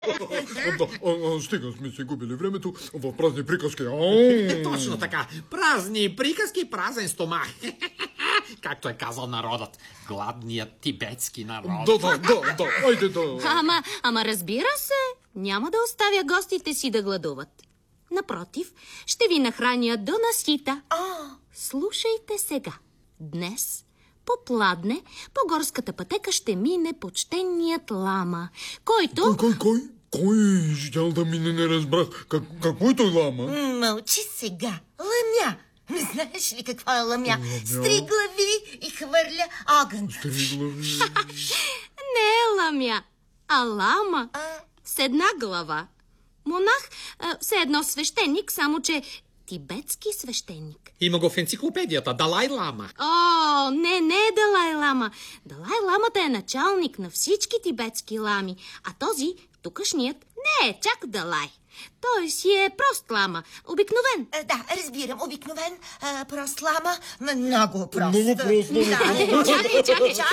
Стига сме си губили времето в празни приказки. Точно така. Празни приказки, празен стомах. Както е казал народът. Гладният тибетски народ. Да, айде да. Ама разбира се, няма да оставя гостите си да гладуват. Напротив, ще ви нахраня до насита. Слушайте сега. Днес по пладне по горската пътека ще мине почтеният лама, който... Кой щял да мине, не разбрах. Какво е той лама? Мълчи сега. Ламя. Не знаеш ли какво е ламя? С 3 глави и хвърля огън. С 3 глави. Не е ламя, а лама. С една глава. Монах, все едно свещеник, само че тибетски свещеник. Има го в енциклопедията. Далай Лама. Не е Далай Лама. Далай Ламата е началник на всички тибетски лами, а този, тукашният, не е чак Далай. Той си е прост лама, обикновен. Да, разбирам, обикновен, прост лама, много прост. Много прост.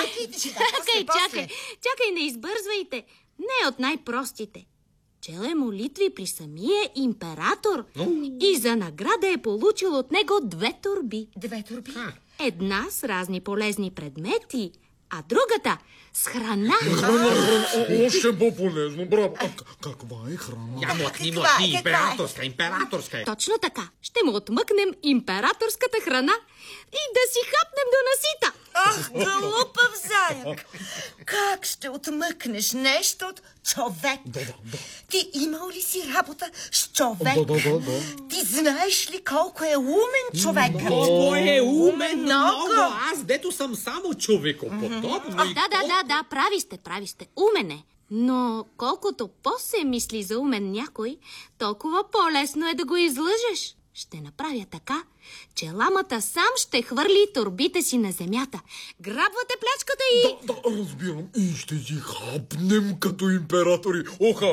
Чакай, не избързвайте. Не е от най-простите. Чел е молитви при самия император и за награда е получил от него 2 торби. 2 торби? Една с разни полезни предмети, а другата с храна. Още по-полезно, браво. Каква е храна? Млъкни, императорска е. Точно така. Ще му отмъкнем императорската храна и да си хапнем до насита. Ах, глупав заек! Как ще отмъкнеш нещо от човек? Да. Ти имал ли си работа с човек? Да. Ти знаеш ли колко е умен човек? Много е умен, много. Аз, дето съм само човекоподобно. Да, прави сте. Умен е. Но колкото по-се мисли за умен някой, толкова по-лесно е да го излъжеш. Ще направя така, че ламата сам ще хвърли торбите си на земята. Грабвате плячката и... Да, разбирам. И ще си хапнем като императори.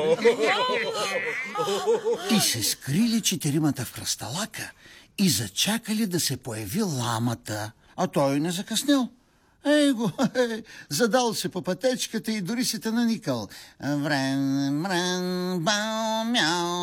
И се скрили 4 в хръсталака и зачакали да се появи ламата. А той не закъснял. Задал се по пътечката и дори си те наникал. Врен, бау, мяу.